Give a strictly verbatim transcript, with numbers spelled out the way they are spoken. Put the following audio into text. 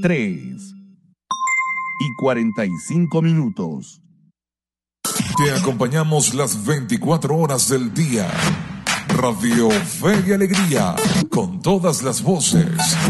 tres y cuarenta y cinco minutos. Te acompañamos las veinticuatro horas del día. Radio Fe y Alegría, con todas las voces.